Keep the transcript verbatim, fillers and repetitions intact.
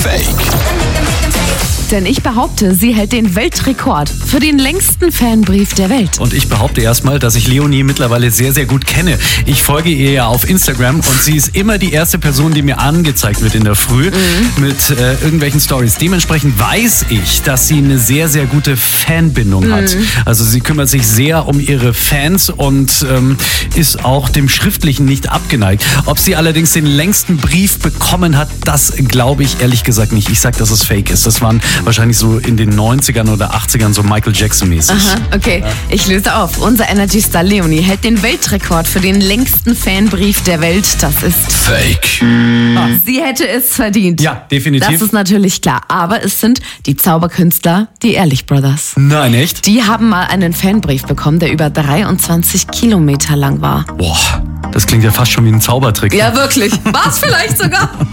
Fake. Denn ich behaupte, sie hält den Weltrekord für den längsten Fanbrief der Welt. Und ich behaupte erstmal, dass ich Leonie mittlerweile sehr, sehr gut kenne. Ich folge ihr ja auf Instagram und sie ist immer die erste Person, die mir angezeigt wird in der Früh mhm. mit äh, irgendwelchen Stories. Dementsprechend weiß ich, dass sie eine sehr, sehr gute Fanbindung mhm. hat. Also sie kümmert sich sehr um ihre Fans und ähm, ist auch dem Schriftlichen nicht abgeneigt. Ob sie allerdings den längsten Brief bekommen hat, das glaube ich ehrlich gesagt nicht. Ich sag, dass es fake ist. Das waren wahrscheinlich so in den neunzigern oder achtzigern so Michael Jackson-mäßig. Aha, okay. Ja. Ich löse auf. Unser Energy-Star Leonie hält den Weltrekord für den längsten Fanbrief der Welt. Das ist Fake. Ah. Sie hätte es verdient. Ja, definitiv. Das ist natürlich klar. Aber es sind die Zauberkünstler, die Ehrlich Brothers. Nein, echt? Die haben mal einen Fanbrief bekommen, der über dreiundzwanzig Kilometer lang war. Boah, das klingt ja fast schon wie ein Zaubertrick. Ja, wirklich. War es vielleicht sogar.